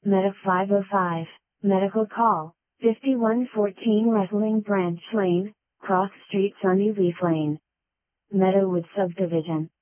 Meta 505, Medical Call, 5114 Wrestling Branch Lane, Cross Street Sunny Leaf Lane. Meadowood Subdivision.